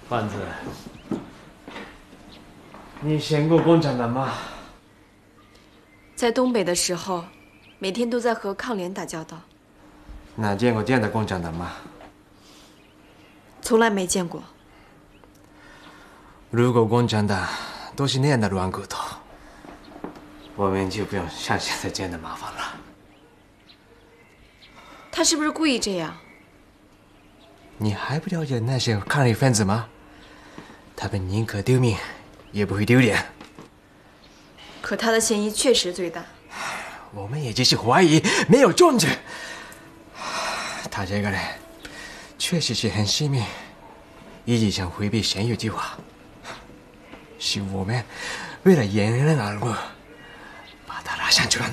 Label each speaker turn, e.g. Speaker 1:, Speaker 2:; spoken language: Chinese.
Speaker 1: 贩子，你见过共产党吗？
Speaker 2: 在东北的时候，每天都在和抗联打交道。
Speaker 1: 那见过这样的共产党吗？
Speaker 2: 从来没见过。
Speaker 1: 如果共产党都是那样的软骨头，我们就不用像现在这样的麻烦了。
Speaker 2: 他是不是故意这样？
Speaker 1: 你还不了解那些抗日分子吗？他们宁可丢命，也不会丢脸。
Speaker 2: 可他的嫌疑确实最大。
Speaker 1: 我们也只是怀疑，没有证据。他这个人确实是很细密，一直想回避嫌疑计划。是我们为了掩人耳目，把他拉上船。